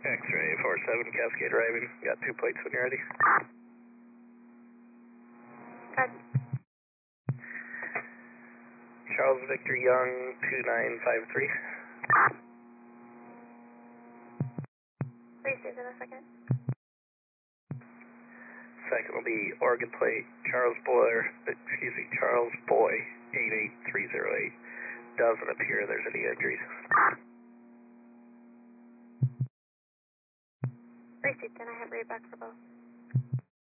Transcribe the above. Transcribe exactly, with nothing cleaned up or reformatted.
X-ray four seven, Cascade arriving. Got two plates when you're ready. Good. Charles Victor Young, two nine five three. Please use in a second. Second will be Oregon plate, Charles Boyer, excuse me, Charles Boy, eight eight three zero eight. Doesn't appear there's any injuries. Receipt, then I have read back for both.